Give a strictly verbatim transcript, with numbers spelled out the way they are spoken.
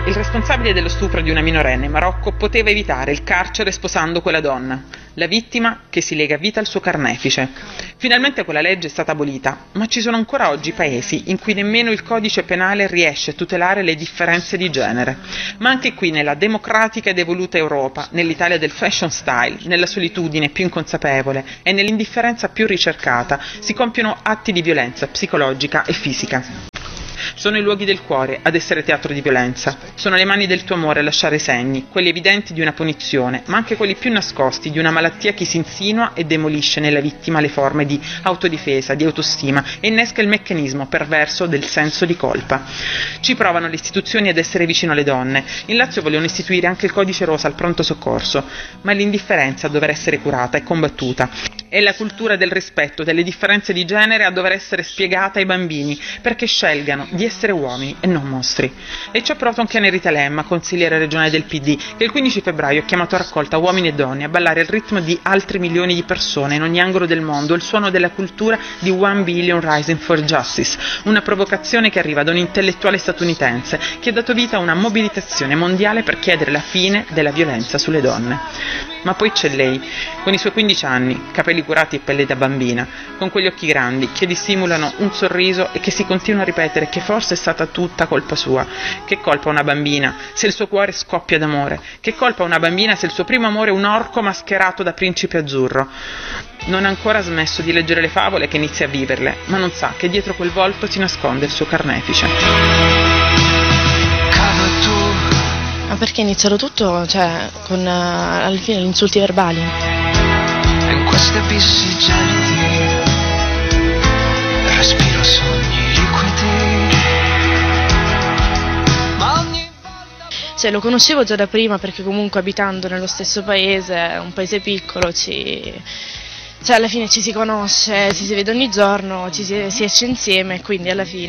Il responsabile dello stupro di una minorenne in Marocco poteva evitare il carcere sposando quella donna, la vittima che si lega a vita al suo carnefice. Finalmente quella legge è stata abolita, ma ci sono ancora oggi paesi in cui nemmeno il codice penale riesce a tutelare le differenze di genere. Ma anche qui, nella democratica ed evoluta Europa, nell'Italia del fashion style, nella solitudine più inconsapevole e nell'indifferenza più ricercata, si compiono atti di violenza psicologica e fisica. Sono i luoghi del cuore ad essere teatro di violenza, sono le mani del tuo amore a lasciare segni, quelli evidenti di una punizione, ma anche quelli più nascosti di una malattia che si insinua e demolisce nella vittima le forme di autodifesa, di autostima e innesca il meccanismo perverso del senso di colpa. Ci provano le istituzioni ad essere vicino alle donne. In Lazio vogliono istituire anche il codice rosa al pronto soccorso, ma l'indifferenza a dover essere curata e combattuta. È la cultura del rispetto delle differenze di genere a dover essere spiegata ai bambini perché scelgano di essere uomini e non mostri. E ci ha provato anche Nerita Lemma, consigliere regionale del P D, che il quindici febbraio ha chiamato a raccolta uomini e donne a ballare al ritmo di altri milioni di persone in ogni angolo del mondo il suono della cultura di One Billion Rising for Justice, una provocazione che arriva da un intellettuale statunitense che ha dato vita a una mobilitazione mondiale per chiedere la fine della violenza sulle donne. Ma poi c'è lei, con i suoi quindici anni, capelli curati e pelle da bambina, con quegli occhi grandi che dissimulano un sorriso e che si continua a ripetere che forse è stata tutta colpa sua. Che colpa una bambina se il suo cuore scoppia d'amore? Che colpa una bambina se il suo primo amore è un orco mascherato da principe azzurro? Non ha ancora smesso di leggere le favole che inizia a viverle, ma non sa che dietro quel volto si nasconde il suo carnefice. Ma perché è iniziato tutto, cioè, con uh, alla fine gli insulti verbali. In questi abissi gelidi respiro sogni liquidi. Ma ogni volta... Cioè, lo conoscevo già da prima perché comunque abitando nello stesso paese, un paese piccolo, ci... cioè alla fine ci si conosce, ci si vede ogni giorno, ci si, si esce insieme, quindi alla fine